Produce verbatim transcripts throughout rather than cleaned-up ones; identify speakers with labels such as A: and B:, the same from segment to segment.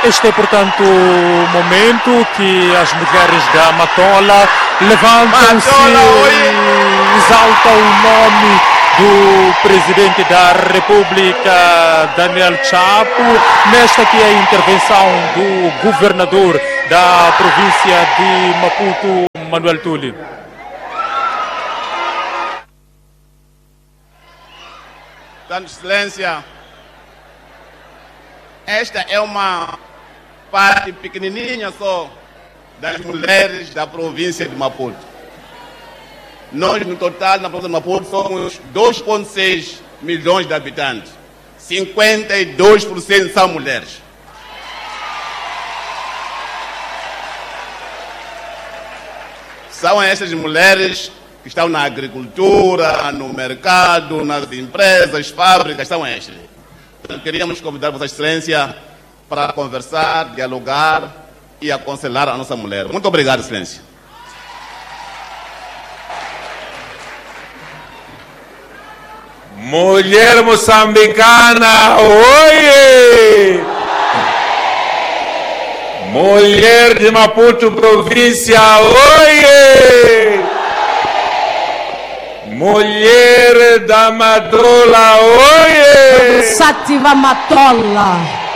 A: Este é, portanto, o momento que as mulheres da Matola levantam-se e exaltam o nome do Presidente da República, Daniel Chapo, nesta que é a intervenção do Governador da província de Maputo, Manuel Tuli.
B: Sua Excelência, esta é uma parte pequenininha só das mulheres da província de Maputo. Nós, no total, na província de Maputo, somos dois vírgula seis milhões de habitantes. cinquenta e dois por cento são mulheres. São essas mulheres que estão na agricultura, no mercado, nas empresas, fábricas, são estas. Então, queríamos convidar Vossa Excelência para conversar, dialogar e aconselhar a nossa mulher. Muito obrigado, Excelência.
C: Mulher moçambicana, oie! Mulher de Maputo, província, oie! Mulher da Matola, oie!
D: Sativa Matola.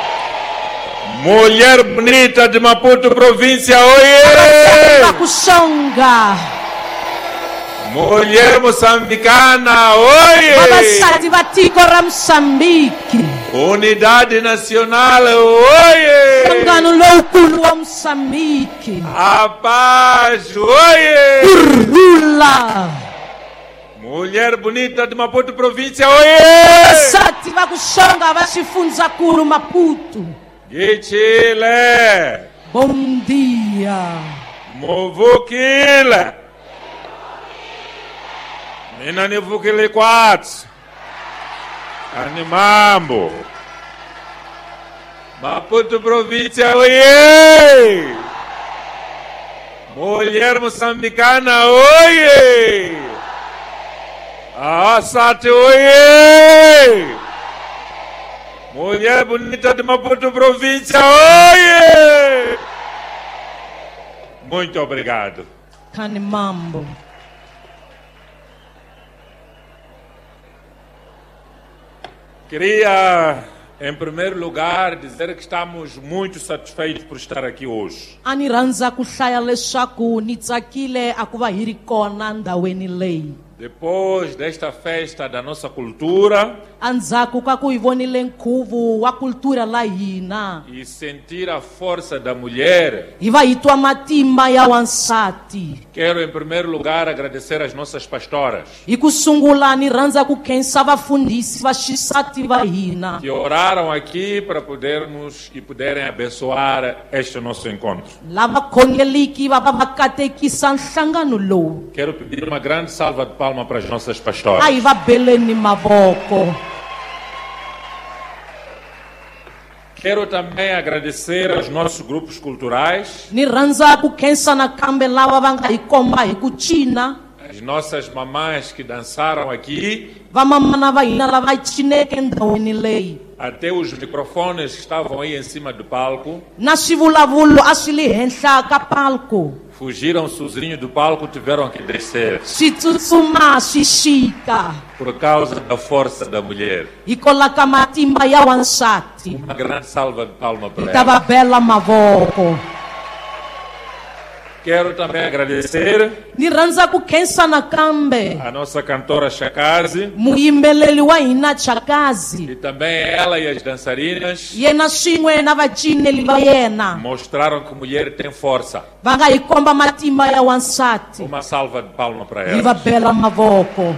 C: Mulher bonita de Maputo, província, oie!
D: Sativa
C: Mulher moçambicana, oie!
D: Sativa Ticora Moçambique.
C: Unidade nacional, oie!
D: Sangano louco Moçambique.
C: A paz, oie!
D: Urula.
C: Mulher bonita de Maputo, província, oie!
D: Sativa Kushanga Vashifunza Kuru Maputo.
C: Gichile.
D: Bom dia.
C: Movukile. Mina nivukile quatro. Animambo. Maputo, província, oie! Mulher moçambicana, oie! Assate, oie! Mulher bonita de Maputo, província, oie! Muito obrigado.
D: Canimambo.
C: Queria, em primeiro lugar, dizer que estamos muito satisfeitos por estar aqui hoje.
D: Aniranza kuhlaya leswaku ni tsakile akuva hi ri kona ndhawini leyi.
C: Depois desta festa da nossa cultura,
D: Anzaku ka ku hi vonile nkhuvo wa kultura la hina.
C: e sentir a força da mulher,
D: Hi va hi twa matimba ya wansati.
C: quero em primeiro lugar agradecer às nossas pastoras
D: Hi ku sungula ni rhandza ku khensa vafundhisi va xisati va hina.
C: que oraram aqui para podermos e puderem abençoar este nosso encontro.
D: Lava khongeliki va va va katekisa nhlangano lowu.
C: Quero pedir uma grande salva de palmas para as nossas pastoras.
D: A hi va beleni mavoko.
C: Quero também agradecer aos nossos grupos culturais,
D: Ni rhandza ku khensa nakambe lava va nga hi komba hi ku cina.
C: as nossas mamães que dançaram aqui,
D: Vamamana va hina lava cineke ndhawini leyi.
C: até os microfones que estavam aí em cima do palco,
D: Na swivulavulo a swi li henhla ka palco.
C: fugiram sozinhos do palco, tiveram que descer
D: Swi tsutsuma swi xika.
C: por causa da força da mulher.
D: Hikwalaho ka matimba ya wansati.
C: Uma grande salva de palmas para
D: Hi ta
C: ela.
D: va bela mavoko.
C: Quero também agradecer
D: Ni rhandza ku khensa nakambe
C: a nossa cantora Chakazi,
D: muyimbeleli wa hina Chakazi.
C: e também ela e as dançarinas
D: Yena swin'we na vacineli va yena
C: mostraram que mulher tem força.
D: va nga hi komba matimba ya wansati.
C: Uma salva de palmas para
D: Hi va
C: ela.
D: bela mavoko.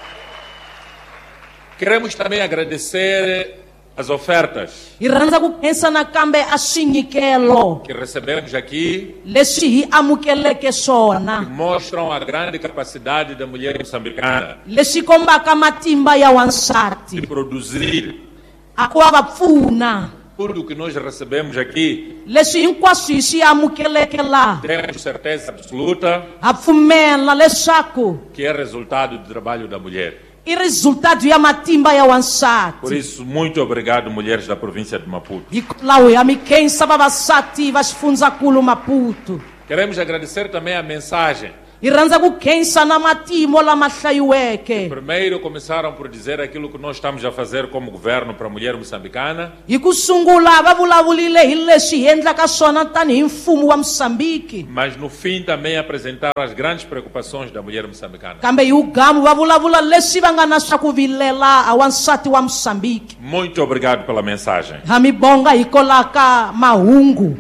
C: Queremos também agradecer as ofertas
D: Hi rhandza ku khensa nakambe a swinyikelo
C: que recebemos aqui,
D: leswi hi amukeleke
C: que
D: swona.
C: mostram a grande capacidade da mulher moçambicana
D: Leswi kombaka matimba ya wansati.
C: de produzir.
D: A ku va va pfuna.
C: Tudo que nós recebemos aqui,
D: Leswi hinkwaswo hi swi amukeleke laha.
C: temos certeza absoluta
D: Ha pfumela leswaku
C: que é resultado do trabalho da mulher.
D: I resultado ya matimba ya
C: Por
D: wansati.
C: isso, muito obrigado, mulheres da província de Maputo.
D: Hikwalaho ya mikhensa vavasati va xifundzakulu Maputo.
C: Queremos agradecer também a mensagem.
D: Hi rhandza ku khensa na matimo lama hlayiweke.
C: Primeiro começaram por dizer aquilo que nós estamos a fazer como governo para a mulher moçambicana.
D: Hi ku sungula va vulavulile hi leswi hi endlaka swona tanihi mfumo wa Moçambique.
C: Mas no fim também apresentaram as grandes preocupações da mulher moçambicana.
D: Kambe hi ugamu va vulavula leswi va nga na swa ku vilela a wansati wa Moçambique.
C: Muito obrigado pela mensagem.
D: Ha mi bonga hikwalaho ka mahungu.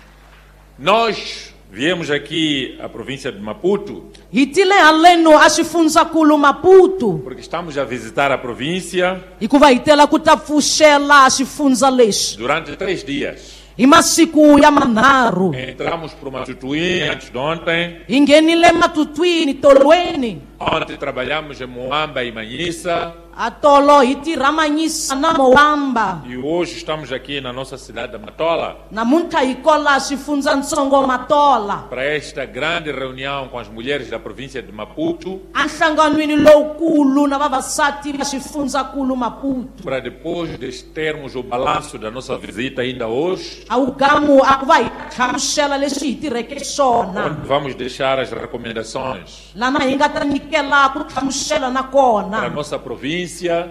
C: Nós viemos aqui à província de Maputo
D: Hi tile haleno a xifundzakulu Maputo
C: porque estamos a visitar a província
D: hikuva hi tela ku ta pfuxela xifundza lexi.
C: durante três dias.
D: Hi masiku ya manharhu
C: Entramos por Matutuí antes de ontem.
D: hi nghenile matutwini tolweni.
C: Ontem trabalhamos em Moamba e Manhissa.
D: A tolo hi tirha Manyisa na Moamba.
C: E hoje estamos aqui na nossa cidade de Matola
D: Namuntlha hi kola xifundzantsongo Matola
C: para esta grande reunião com as mulheres da província de Maputo,
D: enhlanganweni lowukulu na vavasati va xifundzakulu Maputo.
C: para depois de termos o balanço da nossa visita ainda hoje,
D: A ugamu a ku va hi hlamusela leswi hi tirheke swona
C: onde vamos deixar as recomendações
D: lana hi nga ta nyikela ku hlamusela na
C: para a
D: kona
C: nossa província,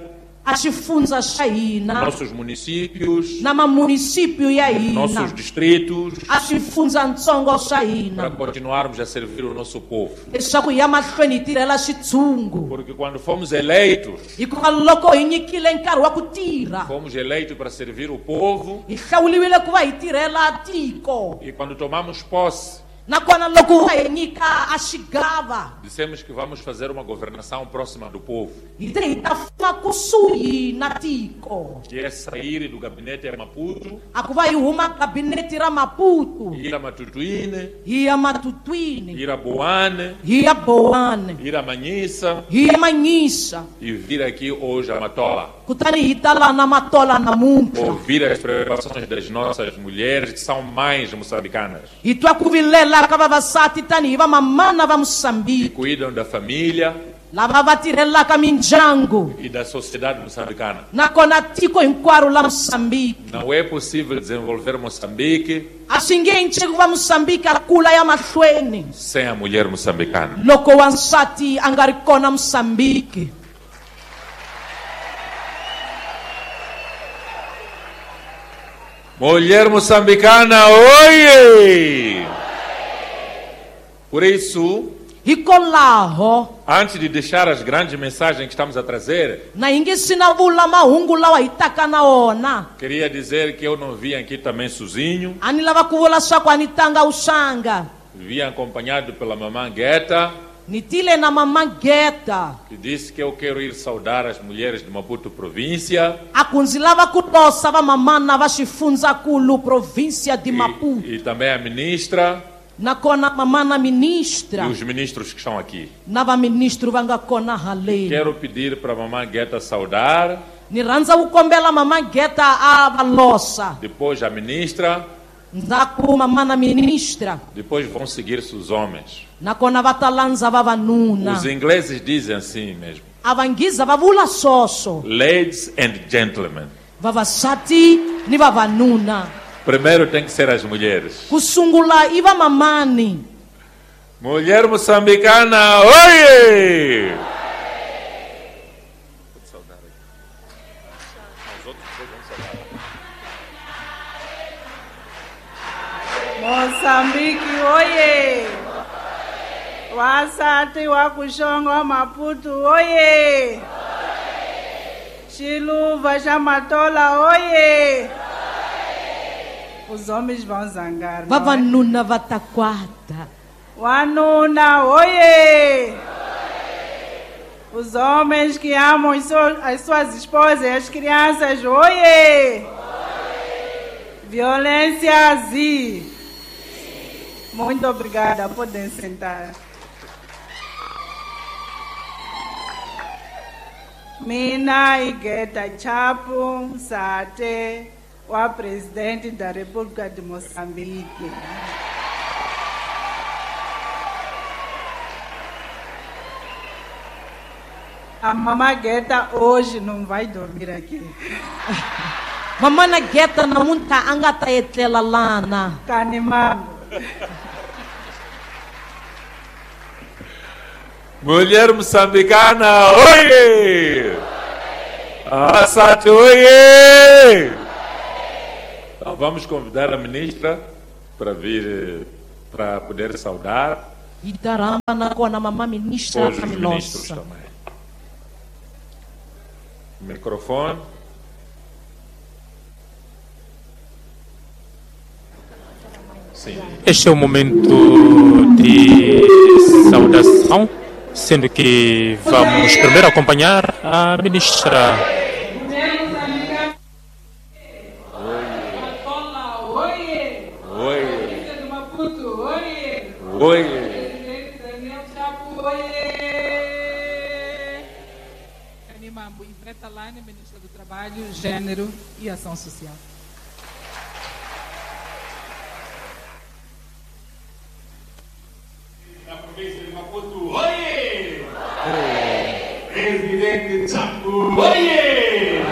D: a xifundza xa hina
C: nossos municípios,
D: na mamunisípio ya hina
C: nossos distritos,
D: a xifundzantsongo xa
C: para
D: hina
C: continuarmos a servir o nosso povo.
D: leswaku hi ya mahlweni hi tirhela xitshungu.
C: Porque quando fomos eleitos,
D: Hikuva loko hi nyikile nkarhi wa ku tirha
C: fomos eleitos para servir o povo,
D: hi hlawuliwile ku va hi tirhela tiko,
C: e quando tomamos posse,
D: nakona loko hi nyika a xigava
C: dissemos que vamos fazer uma governação próxima do povo,
D: hi te hi ta fuma kusuhi na tiko,
C: que é sair do gabinete de Maputo,
D: a ku va hi huma gabineti ra Maputo
C: ir a Matutuíne,
D: hi ya matutwini
C: ir a Boane,
D: hi ya Boane
C: ir a Manhissa
D: hi ya Manyisa
C: e vir aqui hoje a Matola.
D: kutani hi ta la na Matola namuntlha
C: Ouvir as preocupações das nossas mulheres, que são mães moçambicanas,
D: hi twa ku vilela ka vavasati tanihi va mamana va
C: que
D: Moçambique
C: cuidam da família
D: lava va tirhelaka mindyangu
C: e da sociedade moçambicana.
D: nakona tiko hinkwaro la Moçambique.
C: Não é possível desenvolver Moçambique
D: A swi nge cinci ku va Moçambique a kula ya mahlweni
C: sem a mulher moçambicana.
D: loko wansati a nga ri kona Moçambique.
C: Mulher moçambicana, oie! Por isso,
D: Hikwalaho
C: antes de deixar as grandes mensagens que estamos a trazer,
D: na hi nge si na vula mahungu lawa hi taka na wona,
C: queria dizer que eu não vim aqui também sozinho,
D: a ni lava ku vula swaku a ni tanga usanga,
C: vim acompanhado pela mamã Gueta,
D: ni tile na mama Geta
C: que disse que eu quero ir saudar as mulheres de Maputo província
D: a ku ndzi lava ku tosa va mamana va xifundzakulu província de Maputo,
C: e, e também a ministra
D: nakona mamana
C: e
D: ministra
C: os ministros que estão aqui.
D: na vaministru va nga kona haleni.
C: Quero pedir para a mamã Gueta saudar,
D: Ni rhandza ku kombela mama Geta a va losa,
C: depois a ministra,
D: ndzhaku mamana ministra,
C: depois vão seguir-se os homens.
D: nakona va ta landza vavanuna.
C: Os ingleses dizem assim mesmo:
D: A vanghiza va vula swoswo,
C: ladies and gentlemen.
D: vavasati ni vavanuna.
C: Primeiro tem que ser as mulheres.
D: Ku sungula i vamamani.
C: Mulher moçambicana, oie!
E: Moçambique, oye! Wasati wa kushongo Maputo, oye! Chiluva xa Matola, oye! Os homens vão zangar. não é?
D: Vavanuna va ta kwata.
E: Wanuna, oye! Os homens que amam as suas, as suas esposas e as crianças, oye! Violência, zi. Muito obrigada, podem sentar. Mina Igeta Chapo Sate, o presidente da República de Moçambique. A mamãe Gueta hoje não vai dormir aqui.
D: Mamana Gueta na munta angata etlela lana.
E: Canimando.
C: Mulher moçambicana, oi! Assate, oi! Então, vamos convidar a ministra para vir, para poder saudar.
D: E daramba na kona mamã ministra
C: Os ministros
D: Camilosa.
C: também. Microfone. Sim.
A: Este é o momento de saudação, sendo que vamos primeiro acompanhar a ministra.
C: Oi. Oi.
F: Mambo e Preta Lane, ministra do Trabalho, Gênero e Ação Social.
G: Da província de Maputo, oiê! Presidente Chapo, oiê!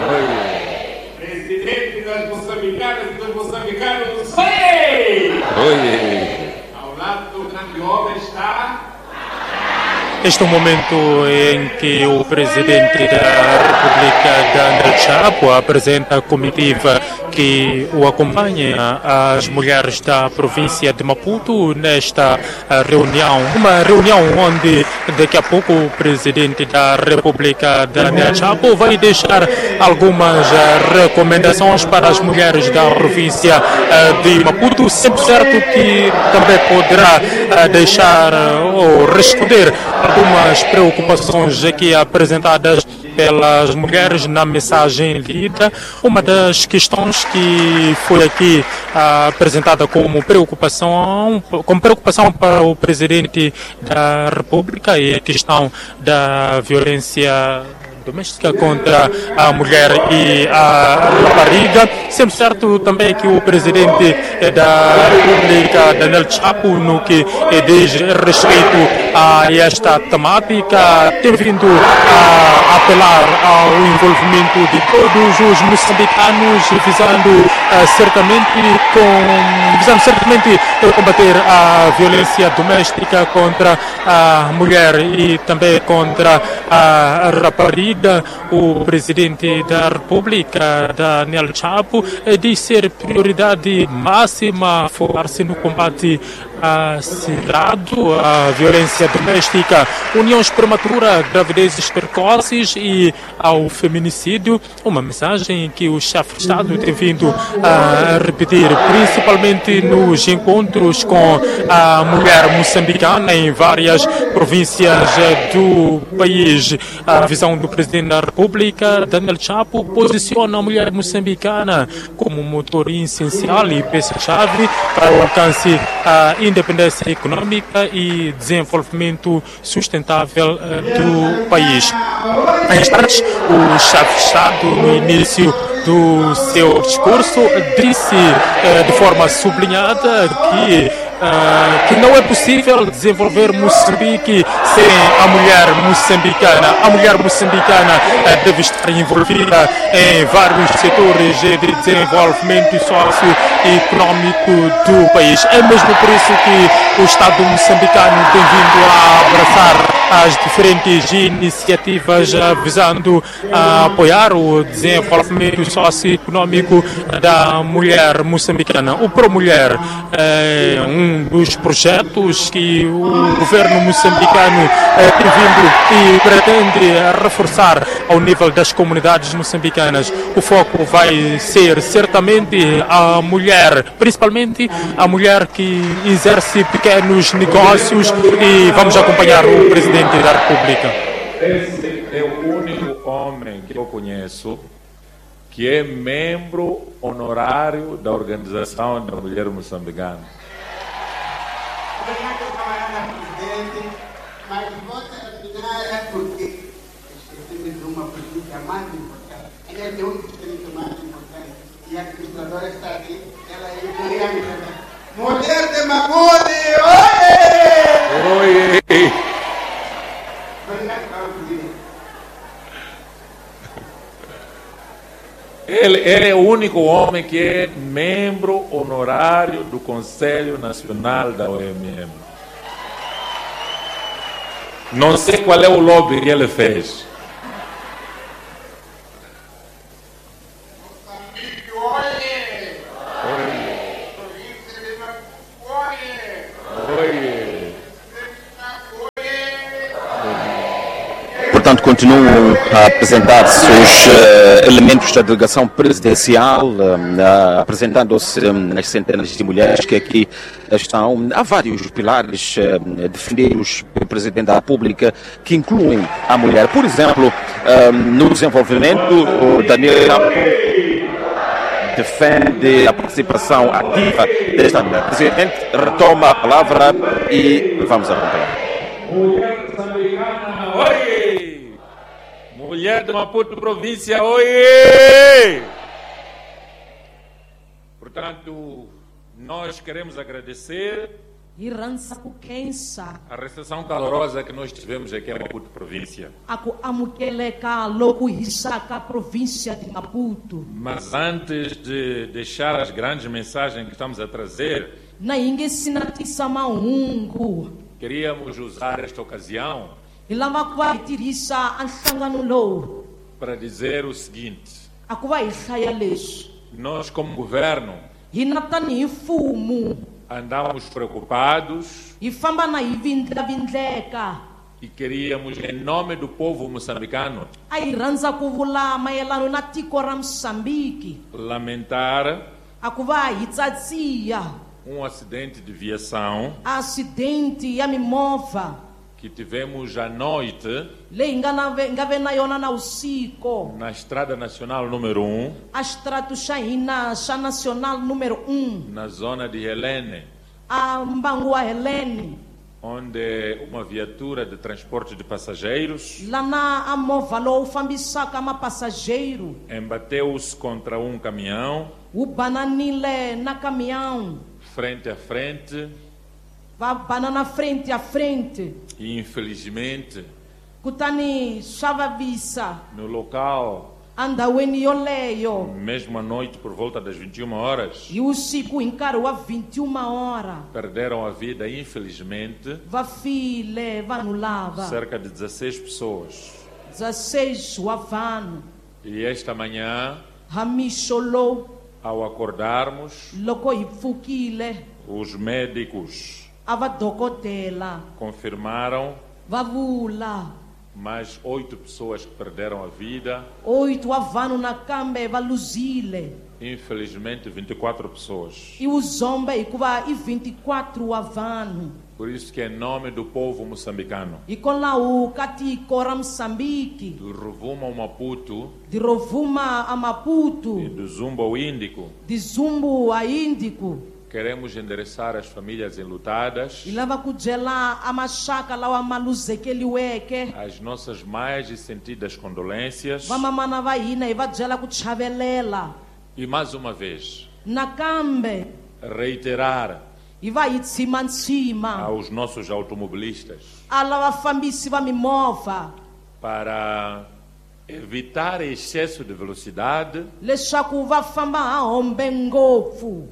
G: Presidente das moçambicanas e dos moçambicanos, oiê!
C: Oi.
G: Ao lado do grande homem está...
A: Este é o momento em que o presidente da República, Daniel Chapo, apresenta a comitiva que o acompanha, as mulheres da província de Maputo, nesta reunião. Uma reunião onde daqui a pouco o presidente da República, Daniel Chapo, vai deixar algumas recomendações para as mulheres da província de Maputo, sempre certo que também poderá deixar ou responder algumas preocupações aqui apresentadas pelas mulheres na mensagem lida. Uma das questões que foi aqui ah, apresentada como preocupação, como preocupação para o presidente da República é a questão da violência doméstica contra a mulher e a rapariga. Sempre certo também que o presidente da República, Daniel Chapo, no que diz respeito a esta temática, tem vindo a apelar ao envolvimento de todos os moçambicanos, visando uh, certamente com visando certamente combater a violência doméstica contra a mulher e também contra a rapariga. O presidente da República, Daniel Chapo, diz ser prioridade máxima focar-se no combate acirrado à violência doméstica, uniões prematuras, gravidezes precoces e ao feminicídio. Uma mensagem que o chefe de Estado tem vindo a repetir, principalmente nos encontros com a mulher moçambicana em várias províncias do país. A visão do presidente da República, Daniel Chapo, posiciona a mulher moçambicana como motor essencial e peça-chave para o alcance da independência econômica e desenvolvimento sustentável do país. Em instantes, o chefe de Estado, no início do seu discurso, disse de forma sublinhada que Uh, que não é possível desenvolver Moçambique sem a mulher moçambicana. A mulher moçambicana uh, deve estar envolvida em vários setores de desenvolvimento socioeconômico do país. É mesmo por isso que o Estado moçambicano tem vindo a abraçar as diferentes iniciativas uh, visando uh, apoiar o desenvolvimento socioeconômico da mulher moçambicana. O Pro Mulher é um dos projetos que o governo moçambicano eh, tem vindo e pretende reforçar ao nível das comunidades moçambicanas. O foco vai ser certamente a mulher, principalmente a mulher que exerce pequenos negócios, e vamos acompanhar o presidente da República.
C: Esse é o único homem que eu conheço que é membro honorário da Organização da Mulher Moçambicana.
H: Obrigado, camarada presidente, mas vossa opinião é porque esquecemos de uma política mais importante. Ela é a única política mais importante. E a administradora está aqui, ela é italiana. Mulher de Maputo, oi!
C: Oi!
H: Obrigado, presidente.
C: Ele, ele é o único homem que é membro honorário do Conselho Nacional da O M M. Não sei qual é o lobby que ele fez.
I: Portanto, continuam a apresentar-se os uh, elementos da delegação presidencial, uh, apresentando-se um, as centenas de mulheres que aqui estão. Há vários pilares uh, defendidos pelo Presidente da República que incluem a mulher. Por exemplo, uh, no desenvolvimento, o Daniel defende a participação ativa desta mulher. O Presidente retoma a palavra e vamos acompanhar.
C: Mulher moçambicana, oi! Mulher de Maputo, província, oi! Portanto, nós queremos agradecer
D: Iransa kukensa.
C: a recepção calorosa que nós tivemos aqui em Maputo, província.
D: Aku amukeleka loku hisaka província de Maputo.
C: Mas antes de deixar as grandes mensagens que estamos a trazer,
D: Na inge sinatisa maungu.
C: queríamos usar esta ocasião
D: Ilava kwa itirisa anhlangano lo.
C: para dizer o seguinte:
D: Akuva ishaya leswi.
C: nós, como governo,
D: Hina tani mfumo.
C: andávamos preocupados
D: Hi famba na hi vindlavindleka.
C: e queríamos, em nome do povo moçambicano,
D: A hi rhandza ku vula mayelano na tiko ra Moçambique.
C: lamentar
D: A ku va hi tsatsiya
C: um acidente de viação
D: acidente ya mimovha
C: que tivemos à noite
D: leyi nga na ve- nga ve na yona na usiku.
C: na Estrada Nacional número um,
D: A xitrato xa hina xa nacional número um,
C: na zona de Helene,
D: a mbangu wa Helene,
C: onde uma viatura de transporte de passageiros
D: lá na a movha lowu fambisaka mapassageiro
C: embateu-se contra um caminhão
D: wu bananile na caminhão,
C: frente a frente
D: va bana na frente a frente,
C: e, infelizmente,
D: kutani swa vavisa
C: no local,
D: andhaweni yoleyo
C: mesmo à noite por volta das vinte e uma horas,
D: hi usiku hi nkarhi wa vinte e uma hora
C: perderam a vida, infelizmente,
D: va file vanhu lava
C: cerca de dezesseis pessoas.
D: dezesseis wa vanhu.
C: E esta manhã,
D: Hamisho lowu
C: ao acordarmos,
D: loko hi pfukile
C: os médicos
D: a va dokodela
C: confirmaram
D: va vula
C: mais oito pessoas que perderam a vida,
D: oito wa vanhu nakambe va luzile
C: infelizmente vinte e quatro pessoas.
D: i uzombe hikuva i vinte e quatro wa vanhu
C: Por isso que, em nome do povo moçambicano,
D: hikwalaho ka tiko ra Moçambique,
C: do Rovuma ao Maputo
D: di rovuma a
C: e
D: Maputo,
C: do Zumba ao Índico,
D: di Zumbu a Índico,
C: queremos endereçar as famílias enlutadas
D: hi lava ku byela a maxaka lawa ma luzekeliweke,
C: as nossas mais sentidas condolências
D: vamamana va hina hi va byela ku chavelela
C: e, mais uma vez,
D: nakambe
C: reiterar
D: hi va hi tshimantsima
C: aos nossos automobilistas
D: a lava fambisi va mimovha
C: para evitar excesso de velocidade
D: leswaku va famba ha hombe ngopfu,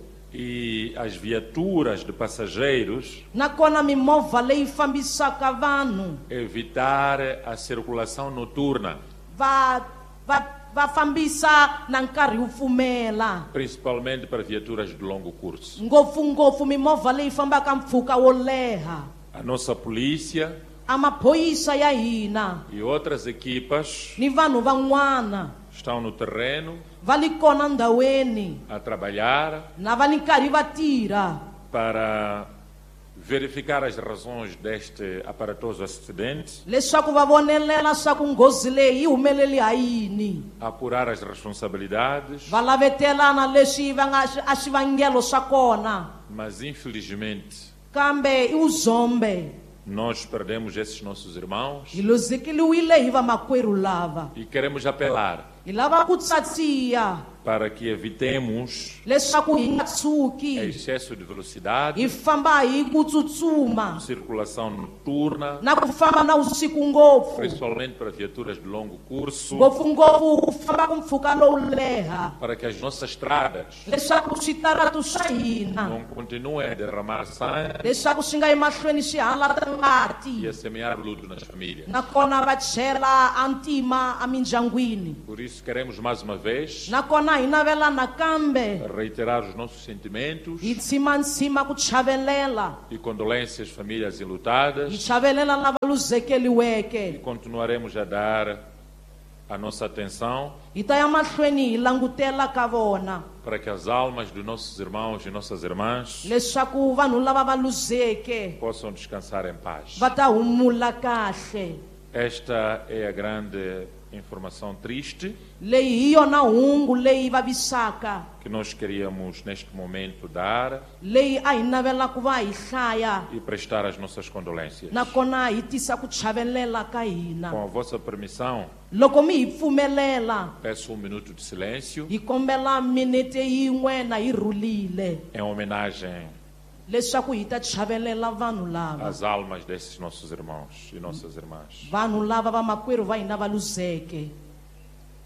C: e as viaturas de passageiros
D: nakona mimovha leyi fambisaka vanhu
C: evitar a circulação noturna,
D: va va va fambisa na nkarhi wu pfumela,
C: principalmente para viaturas de longo curso.
D: ngopfungopfu mimovha leyi fambaka mpfhuka wo leha.
C: A nossa polícia
D: A maphoyisa ya hina
C: e outras equipas
D: ni vanhu van'wana
C: estão no terreno
D: va li kona ndhaweni
C: a trabalhar
D: na va ni karhi va tirha
C: para verificar as razões deste aparatoso acidente,
D: leswaku va vonelela swa ku nghozi leyi yi humeleli ha yini,
C: apurar as responsabilidades,
D: va lavetelana leswi va nga a swivangelo swa kona,
C: mas infelizmente
D: kambe i uzombe
C: nós perdemos esses nossos irmãos
D: hi luzekeliwile hi vamakwerhu lava.
C: e queremos apelar
D: Hi hi lava ku tsatsiya
C: para que evitemos
D: leswaku hi nga tshuki
C: excesso de velocidade,
D: hi famba hi ku tsutsuma
C: circulação noturna,
D: na ku famba na usiku ngopfu
C: principalmente para viaturas de longo curso,
D: ngopfungopfu ku famba ku mpfhuka lowu leha
C: para que as nossas estradas
D: leswaku switarata swa hina
C: não continuem a derramar sangue
D: leswaku swi nga yi mahlweni swi halata ngati
C: e a semear luto nas famílias.
D: nakona va chela a ntima emindyangwini
C: Por isso queremos mais uma vez
D: nakona hi navela nakambe
C: reiterar os nossos sentimentos
D: hi tshimantsima ku chavelela
C: e condolências às famílias
D: hi
C: enlutadas
D: chavelela lava
C: e
D: luzekeliweke
C: continuaremos a dar a nossa atenção
D: hi ta ya mahlweni hi langutela ka vona
C: para que as almas dos nossos irmãos e nossas irmãs
D: leswaku vanhu lava va luzeke
C: possam descansar em paz.
D: va ta humula kahle.
C: Esta é a grande informação triste
D: leyi hi yona hungu leyi vavisaka
C: que nós queríamos neste momento dar
D: leyi a hi navela ku va hi hlaya
C: e prestar as nossas condolências.
D: nakona hi tisa ku chavelela ka hina.
C: Com a vossa permissão,
D: loko mi hi pfumelela
C: peço um minuto de silêncio
D: hi kombela minete yin'we na hi rhulile
C: em homenagem
D: leswaku hi ta chavelela vanhu lava
C: às almas desses nossos irmãos e nossas irmãs.
D: vanhu lava va makwerhu va hina va luzeke.